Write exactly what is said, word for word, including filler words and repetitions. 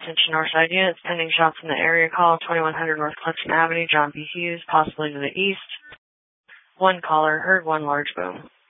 Attention Northside units, pending shots in the area. Call twenty-one hundred North Clinton Avenue, John B. Hughes, possibly to the east. One caller, heard one large boom.